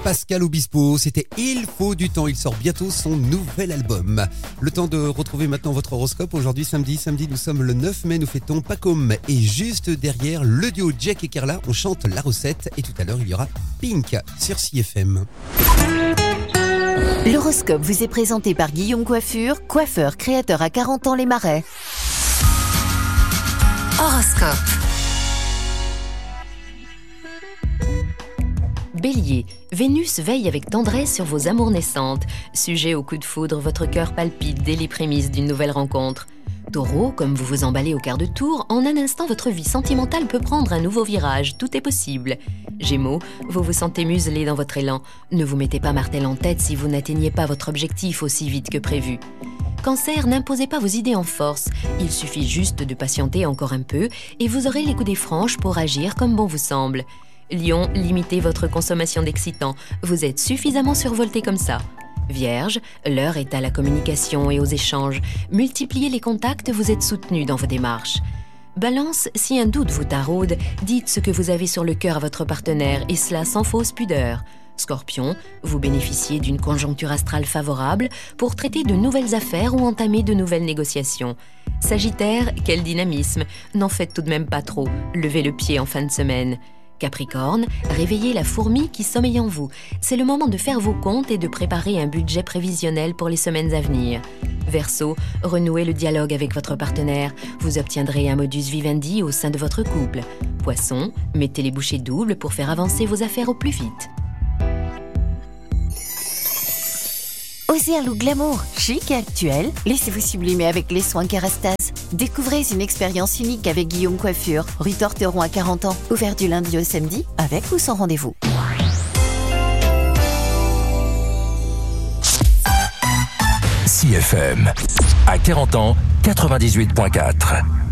Pascal Obispo, c'était Il faut du temps, il sort bientôt son nouvel album. Le temps de retrouver maintenant votre horoscope. Aujourd'hui samedi, nous sommes le 9 mai, nous fêtons Pacôme. Et juste derrière, le duo Jack et Carla, on chante la recette. Et tout à l'heure, il y aura Pink sur CFM. L'horoscope vous est présenté par Guillaume Coiffure, coiffeur créateur à 40 ans les Marais. Horoscope. Bélier, Vénus veille avec tendresse sur vos amours naissantes. Sujet au coup de foudre, votre cœur palpite dès les prémices d'une nouvelle rencontre. Taureau, comme vous vous emballez au quart de tour, en un instant votre vie sentimentale peut prendre un nouveau virage, tout est possible. Gémeaux, vous vous sentez muselé dans votre élan. Ne vous mettez pas martel en tête si vous n'atteignez pas votre objectif aussi vite que prévu. Cancer, n'imposez pas vos idées en force. Il suffit juste de patienter encore un peu et vous aurez les coudées franches pour agir comme bon vous semble. Lion, limitez votre consommation d'excitants. Vous êtes suffisamment survolté comme ça. Vierge, l'heure est à la communication et aux échanges. Multipliez les contacts, vous êtes soutenu dans vos démarches. Balance, si un doute vous taraude, dites ce que vous avez sur le cœur à votre partenaire, et cela sans fausse pudeur. Scorpion, vous bénéficiez d'une conjoncture astrale favorable pour traiter de nouvelles affaires ou entamer de nouvelles négociations. Sagittaire, quel dynamisme, n'en faites tout de même pas trop, levez le pied en fin de semaine. Capricorne, réveillez la fourmi qui sommeille en vous. C'est le moment de faire vos comptes et de préparer un budget prévisionnel pour les semaines à venir. Verseau, renouez le dialogue avec votre partenaire. Vous obtiendrez un modus vivendi au sein de votre couple. Poisson, mettez les bouchées doubles pour faire avancer vos affaires au plus vite. Osez un look glamour, chic et actuel. Laissez-vous sublimer avec les soins Kerastase. Découvrez une expérience unique avec Guillaume Coiffure, rue Torteron à 40 ans. Ouvert du lundi au samedi, avec ou sans rendez-vous. CFM, à 40 ans, 98.4.